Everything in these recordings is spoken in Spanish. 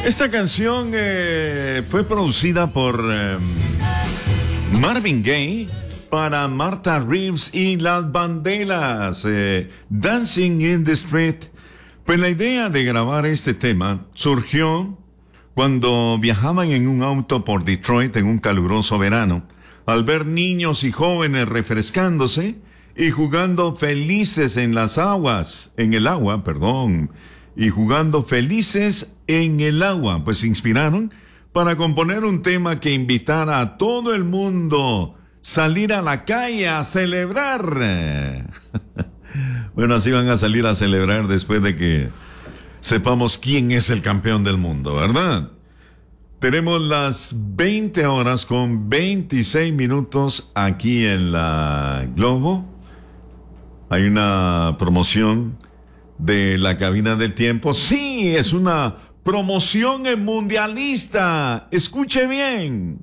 Esta canción fue producida por Marvin Gaye para Martha Reeves y Las Banderas, Dancing in the Street. Pues la idea de grabar este tema surgió cuando viajaban en un auto por Detroit en un caluroso verano, al ver niños y jóvenes refrescándose y jugando felices en el agua, y jugando felices en el agua, pues se inspiraron para componer un tema que invitara a todo el mundo a salir a la calle a celebrar. Bueno, así van a salir a celebrar después de que sepamos quién es el campeón del mundo, ¿verdad? Tenemos las 20 horas con 26 minutos aquí en la Globo. Hay una promoción de la cabina del tiempo. Sí, es una promoción en mundialista. Escuche bien.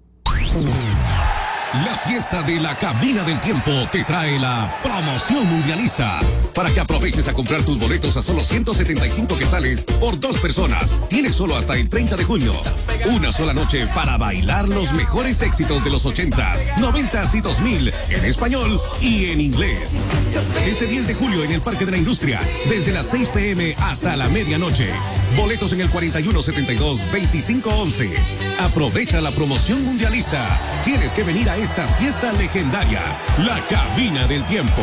La fiesta de la cabina del tiempo te trae la promoción mundialista. Para que aproveches a comprar tus boletos a solo 175 quetzales por 2 personas. Tienes solo hasta el 30 de junio. Una sola noche para bailar los mejores éxitos de los 80s, 90s y 2000 en español y en inglés. Este 10 de julio en el Parque de la Industria, desde las 6 p.m. hasta la medianoche. Boletos en el 4172-2511. Aprovecha la promoción mundialista. Tienes que venir a esta fiesta legendaria, la cabina del tiempo.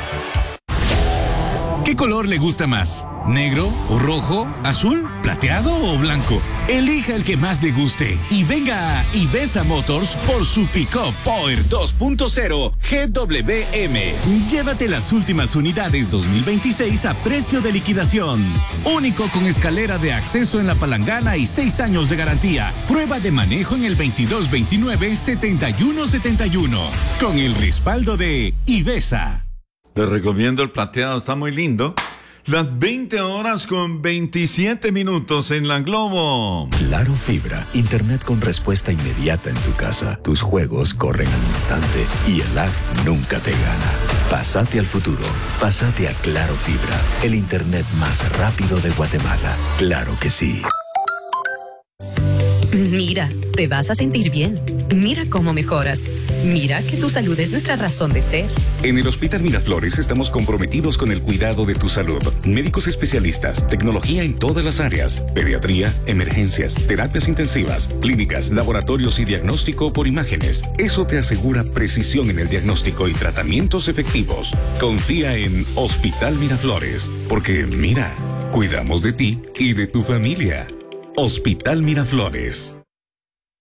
¿Qué color le gusta más? ¿Negro o rojo? ¿Azul? ¿Plateado o blanco? Elija el que más le guste y venga a Ivesa Motors por su Pick-up Power 2.0 GWM. Llévate las últimas unidades 2026 a precio de liquidación. Único con escalera de acceso en la palangana y 6 años de garantía. Prueba de manejo en el 2229-7171. Con el respaldo de Ivesa. Les recomiendo el plateado, está muy lindo. Las 20 horas con 27 minutos en la Globo. Claro Fibra, internet con respuesta inmediata en tu casa. Tus juegos corren al instante y el lag nunca te gana. Pásate al futuro, pásate a Claro Fibra, el internet más rápido de Guatemala. Claro que sí. Mira, te vas a sentir bien. Mira cómo mejoras. Mira que tu salud es nuestra razón de ser. En el Hospital Miraflores estamos comprometidos con el cuidado de tu salud. Médicos especialistas, tecnología en todas las áreas, pediatría, emergencias, terapias intensivas, clínicas, laboratorios y diagnóstico por imágenes. Eso te asegura precisión en el diagnóstico y tratamientos efectivos. Confía en Hospital Miraflores, porque mira, cuidamos de ti y de tu familia. Hospital Miraflores.